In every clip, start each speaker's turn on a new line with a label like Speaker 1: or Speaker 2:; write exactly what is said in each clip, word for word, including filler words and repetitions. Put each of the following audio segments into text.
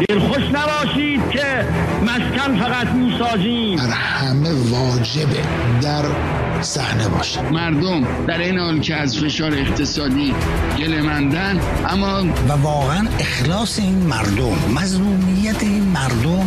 Speaker 1: دلخوش نباشید که مسکن فقط میسازیم.
Speaker 2: بر همه واجبه در صحنه باشه.
Speaker 3: مردم در این حال که از فشار اقتصادی گله‌مندن، اما
Speaker 4: و واقعا اخلاص این مردم، مظلومیت این مردم،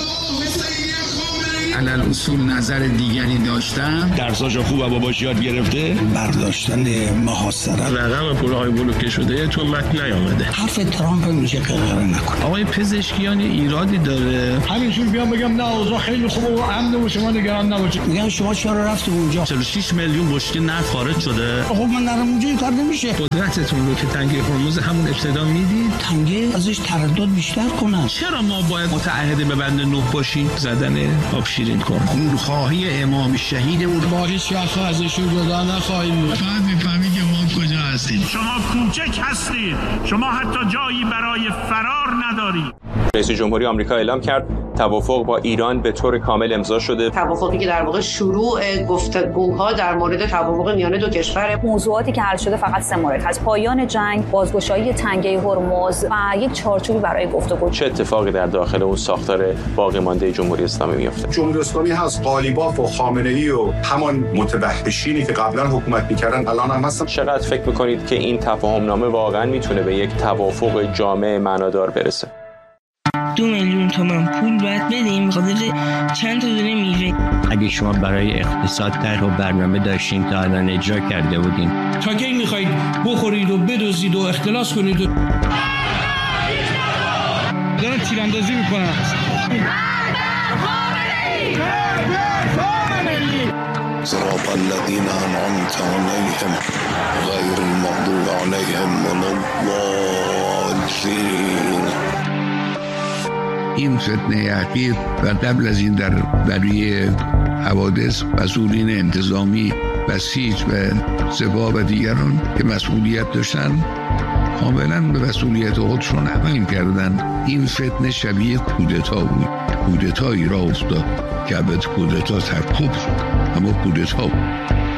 Speaker 3: علل اصول نظر دیگری داشتن،
Speaker 5: درساشو خوب و باباش یاد گرفته،
Speaker 4: برداشتن محاصره،
Speaker 5: رقم پولهای بلوکه شده تو متن نیامده.
Speaker 4: حرف ترامپ میشه که غیر نکنه.
Speaker 5: آقای پزشکیان ایرادی داره.
Speaker 6: همینجور بیام بگم نه اوضاع خیلی خوبه و امن و شما نگران نباشید.
Speaker 4: میگن شما چرا رفتید اونجا؟
Speaker 5: چهل و شش میلیون بشکه نفت خارج شده.
Speaker 4: خب من نرم اونجا این کار نمیشه.
Speaker 5: قدرتتون رو که تنگه هرمز همون ابتدا میدید،
Speaker 4: تنگه ازش تردد بیشتر کنن.
Speaker 5: چرا ما باید متعهد به بند نه باشیم؟ زدن آب شیرین کن.
Speaker 3: خونخواهی امام شهید اون
Speaker 6: با هیچ وقت ازشون جدا نخواهیم بود.
Speaker 3: فقط میفهمی که ما کجا هستیم.
Speaker 7: شما کوچک هستید، شما حتی جایی برای فرار ندارید.
Speaker 8: رئیس جمهوری آمریکا اعلام کرد توافق با ایران به طور کامل امضا شده.
Speaker 9: توافقی که در واقع شروع گفتگوها در مورد توافق میان دو کشور.
Speaker 10: موضوعاتی که حل شده فقط سه مورد هست: پایان جنگ، بازگشایی تنگه هرمز و یک چارچوبی برای گفتگو.
Speaker 8: چه اتفاقی در داخل اون ساختار باقی مانده جمهوری اسلامی میفته؟
Speaker 11: جمهوری اسلامی هست، قالیباف و خامنه‌ای و همان متوحشینی که قبلا حکومت می‌کردن الان هم هستن.
Speaker 8: چقدر فکر می‌کنید که این تفاهم نامه واقعا میتونه به یک توافق جامع معنادار برسه؟
Speaker 12: دو میلیون تومان پول باید بدیم خاطر چند تا دونه میوه.
Speaker 13: اگه شما برای اقتصاد طرح و برنامه داشتین تا الان اجرا کرده بودین،
Speaker 6: تا کی میخواید بخورید و بدزدید و اختلاس کنید و دارن تیراندازی میکنن؟
Speaker 14: صراط الذين أنعمت عليهم غير المغضوب عليهم ولا الضالين.
Speaker 3: این فتنه اخیر و قبل از این در برای حوادث مسئولین انتظامی و سیج و سپاه و دیگران که مسئولیت داشتن کاملا به مسئولیت خودشون عمل کردن. این فتنه شبیه کودتا بود. کودتایی را افتاد که البته کودتا ترکوب شد، اما کودتا بود.